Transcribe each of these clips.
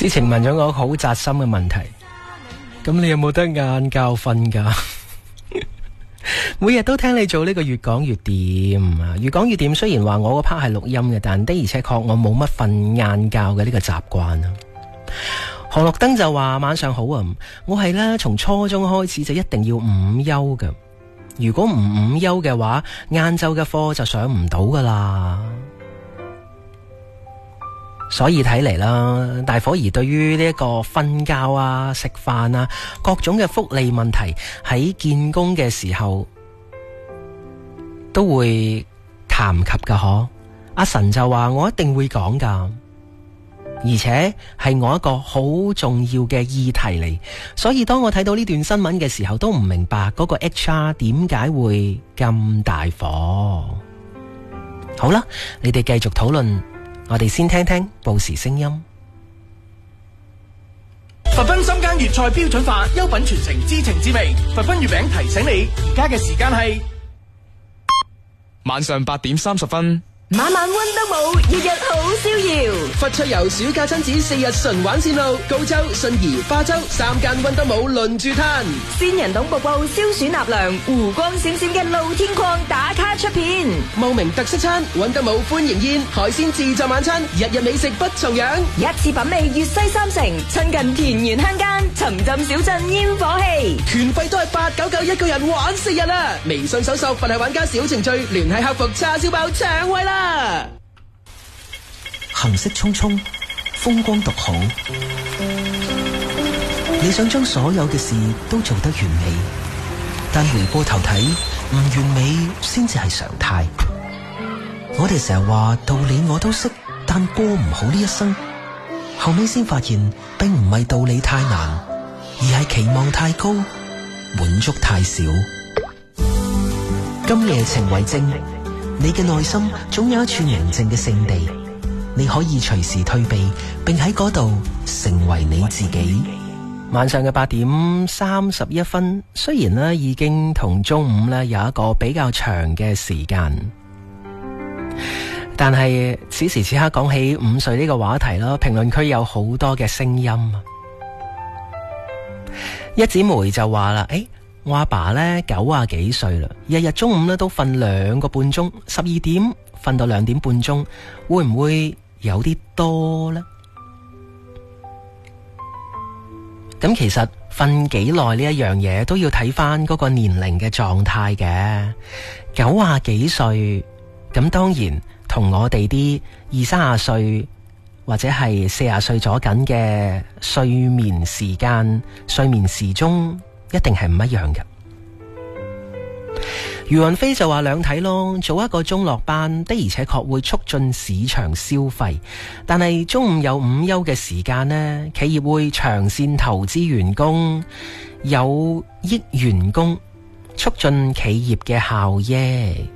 之前問咗我好扎心嘅問題，咁你有冇得晏覺瞓㗎？每日都聽你做呢個越講越掂，越講越掂。雖然話我嗰 part 係錄音嘅，但的而且確我冇乜瞓晏覺嘅呢個習慣啊。韓綠燈就話晚上好啊，我係咧從初中開始就一定要午休嘅，如果唔午休嘅話，晏晝嘅課就上唔到噶啦。所以睇嚟啦，大伙兒對於呢一個瞓覺啊、食飯啊各種嘅福利問題，喺見工嘅時候都會談及噶嗬。阿神就話我一定會講噶，而且係我一個好重要嘅議題嚟。所以當我睇到呢段新聞嘅時候，都唔明白嗰個 HR 點解會咁大火。好啦，你哋繼續討論。我哋先聽聽報時聲音。 佛賓深耕粵菜標準化，優品傳承，知情知味。佛賓月餅提醒你，而家嘅時間係晚上8點30分。 晚晚溫德武，日日好逍遙。 佛出遊暑假親子4日純玩線路，高州、信宜、花州3間溫德武輪住攤。 仙人洞瀑布消暑納涼，湖光閃閃嘅露天礦打卡出片。 茂名特色餐，溫德武歡迎宴，海鮮自助晚餐，日日美食不重樣。 一次品味粵西三城，親近田園鄉間，沉浸小鎮煙火氣。 團費都係899一個人玩4日啦！微信搜索佛系玩家小程序，聯繫客服叉燒包搶位啦！ 行色匆匆，風光獨好。你想將所有嘅事都做得完美，但回過頭睇，唔完美先至係常態。我哋成日話道理我都識，但過唔好呢一生。後尾先發現，並唔係道理太難，而係期望太高，滿足太少。今夜情為證，你嘅內心總有一處寧靜嘅聖地，你可以隨時退避，並喺嗰度成為你自己。 晚上嘅8點31分，雖然呢已經同中午呢有一個比較長嘅時間，但係此時此刻講起午睡呢個話題啦，評論區有好多嘅聲音。一姊妹就話啦，我阿爸呢90幾歲啦，日日中午呢都瞓2個半鐘，12點瞓到2點半鐘，會唔會有啲多呢？咁其實瞓幾耐呢一樣嘢都要睇翻嗰個年齡嘅狀態嘅。90幾歲，咁當然同我哋啲20-30歲或者係40歲左緊嘅睡眠時間、睡眠時鐘一定係唔一樣嘅。余雲飛就話兩睇咯，早1個鐘落班的而且確會促進市場消費，但係中午有午休嘅時間呢，企業會長線投資員工，有益員工，促進企業嘅效益。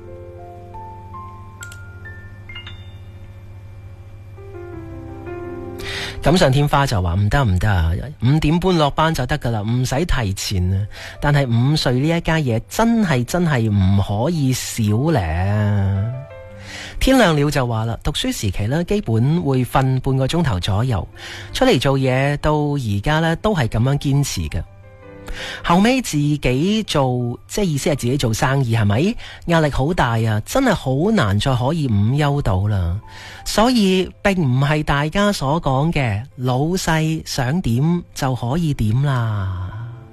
錦上添花就話唔得，5點半落班就得噶啦，唔使提前啊。但係午睡呢一家嘢真係唔可以少咧。天亮了就話啦，讀書時期呢基本會瞓半個鐘頭左右，出嚟做嘢到而家呢都係咁樣堅持嘅。後尾自己做，即係意思係自己做生意，係咪壓力好大啊？真係好難再可以午休到啦。所以並唔係大家所講嘅老細想點就可以點啦。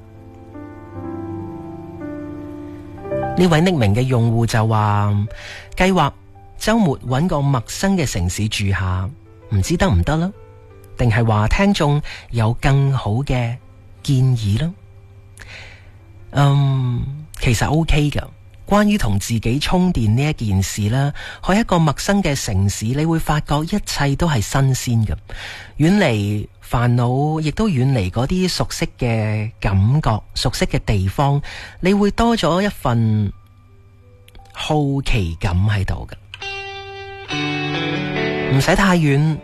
呢位匿名嘅用戶就話計劃周末揾個陌生嘅城市住下，唔知得唔得啦？定係話聽眾有更好嘅建議啦？其實 OK 噶。關於同自己充電呢一件事啦，去一個陌生嘅城市，你會發覺一切都係新鮮嘅，遠離煩惱，亦都遠離嗰啲熟悉嘅感覺、熟悉嘅地方，你會多咗一份好奇感喺度嘅，唔使太遠。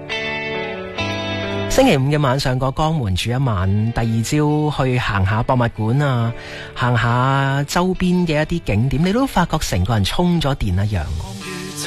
星期五嘅晚上過江門住一晚，第二朝去行下博物館啊，行下周邊嘅一啲景點，你都發覺成個人充咗電一樣。